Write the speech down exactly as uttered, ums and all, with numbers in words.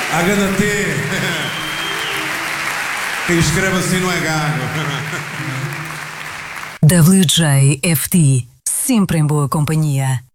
H T. Quem escreve assim não é gago. W J F T, sempre em boa companhia.